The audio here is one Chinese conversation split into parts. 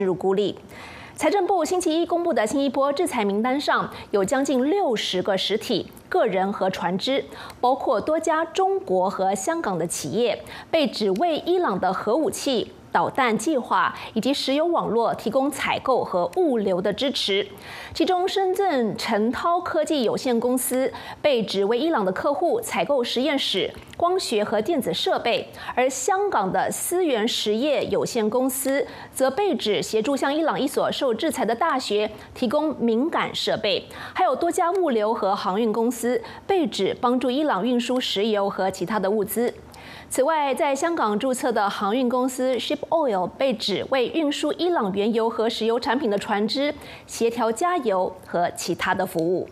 入孤立。财政部星期一公布的新一波制裁名单上有将近60个实体、个人和船只，包括多家中国和香港的企业，被指为伊朗的核武器、导弹计划以及石油网络提供采购和物流的支持。其中，深圳陈涛科技有限公司被指为伊朗的客户采购实验室、光学和电子设备，而香港的思源实业有限公司则被指协助向伊朗一所受制裁的大学提供敏感设备。还有多家物流和航运公司被指帮助伊朗运输石油和其他的物资。此外，在香港注册的航运公司 Ship Oil 被指为运输伊朗原油和石油产品的船只协调加油和其他的服务。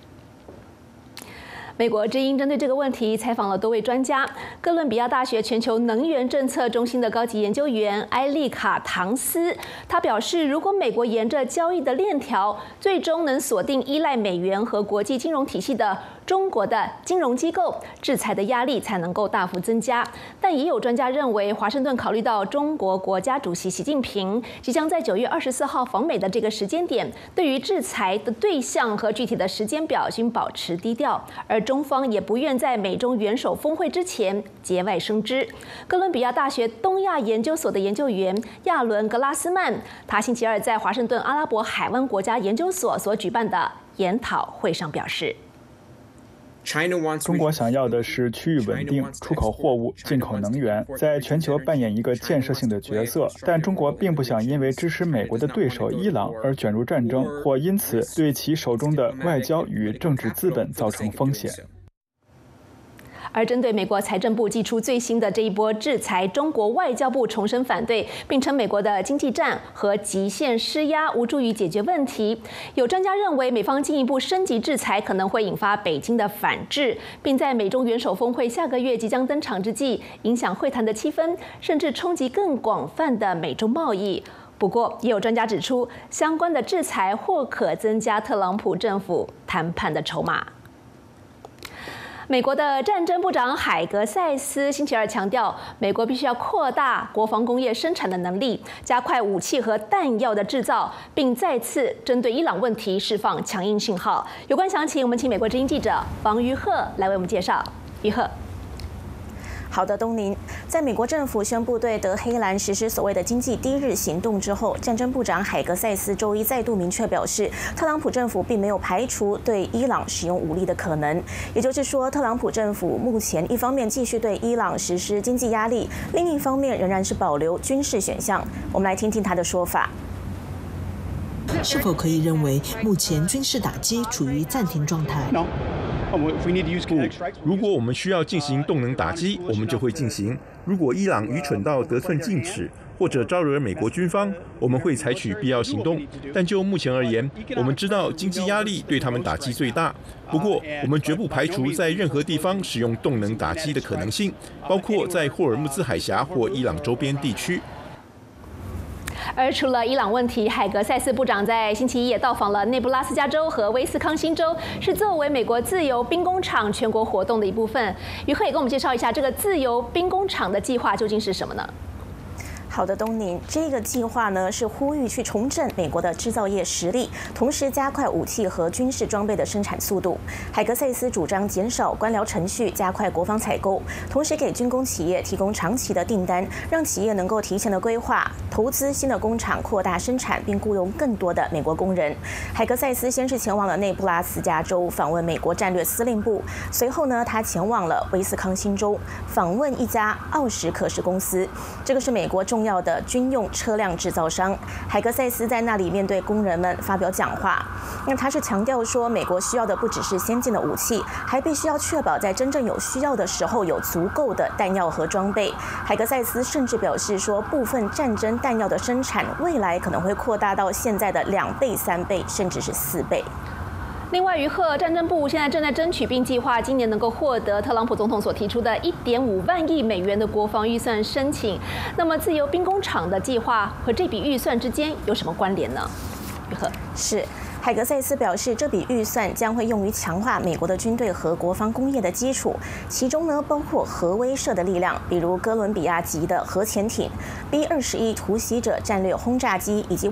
美国之音针对这个问题采访了多位专家。哥伦比亚大学全球能源政策中心的高级研究员埃利卡·唐斯，他表示，如果美国沿着交易的链条，最终能锁定依赖美元和国际金融体系的中国的金融机构，制裁的压力才能够大幅增加。但也有专家认为，华盛顿考虑到中国国家主席习近平即将在9月24号访美的这个时间点，对于制裁的对象和具体的时间表均保持低调，而中方也不愿在美中元首峰会之前节外生枝。哥伦比亚大学东亚研究所的研究员亚伦·格拉斯曼，他星期二在华盛顿阿拉伯海湾国家研究所所举办的研讨会上表示， 中国想要的是区域稳定、出口货物、进口能源，在全球扮演一个建设性的角色。但中国并不想因为支持美国的对手伊朗而卷入战争，或因此对其手中的外交与政治资本造成风险。 而针对美国财政部祭出最新的这一波制裁，中国外交部重申反对，并称美国的经济战和极限施压无助于解决问题。有专家认为，美方进一步升级制裁可能会引发北京的反制，并在美中元首峰会下个月即将登场之际，影响会谈的气氛，甚至冲击更广泛的美中贸易。不过，也有专家指出，相关的制裁或可增加特朗普政府谈判的筹码。美国的战争部长海格塞斯星期二强调，美国必须要扩大国防工业生产的能力，加快武器和弹药的制造，并再次针对伊朗问题释放强硬信号。有关详情，我们请美国之音记者王于鹤来为我们介绍。于鹤。 好的，东宁。在美国政府宣布对德黑兰实施所谓的经济第一日行动之后，战争部长海格塞斯周一再度明确表示，特朗普政府并没有排除对伊朗使用武力的可能。也就是说，特朗普政府目前一方面继续对伊朗实施经济压力，另一方面仍然是保留军事选项。我们来听听他的说法。 是否可以认为目前军事打击处于暂停状态？ 不，如果我们需要进行动能打击，我们就会进行。如果伊朗愚蠢到得寸进尺，或者招惹美国军方，我们会采取必要行动。但就目前而言，我们知道经济压力对他们打击最大。不过，我们绝不排除在任何地方使用动能打击的可能性，包括在霍尔木兹海峡或伊朗周边地区。 而除了伊朗问题，海格塞斯部长在星期一也到访了内布拉斯加州和威斯康星州，是作为美国自由兵工厂全国活动的一部分。于鹤也跟我们介绍一下这个自由兵工厂的计划究竟是什么呢？ 好的，东宁，这个计划呢是呼吁去重振美国的制造业实力，同时加快武器和军事装备的生产速度。海格塞斯主张减少官僚程序，加快国防采购，同时给军工企业提供长期的订单，让企业能够提前的规划、投资新的工厂，扩大生产，并雇佣更多的美国工人。海格塞斯先是前往了内布拉斯加州访问美国战略司令部，随后呢，他前往了威斯康星州访问一家奥什可士公司，这个是美国重要的军用车辆制造商。海格塞斯在那里面对工人们发表讲话，那他是强调说，美国需要的不只是先进的武器，还必须要确保在真正有需要的时候有足够的弹药和装备。海格塞斯甚至表示说，部分战争弹药的生产未来可能会扩大到现在的2倍、3倍，甚至是4倍。 另外，于鹤战争部现在正在争取并计划今年能够获得特朗普总统所提出的1.5万亿美元的国防预算申请。那么，自由兵工厂的计划和这笔预算之间有什么关联呢？于鹤是。海格塞斯表示，这笔预算将会用于强化美国的军队和国防工业的基础，其中呢包括核威慑的力量，比如哥伦比亚级的核潜艇、B-21突袭者战略轰炸机以及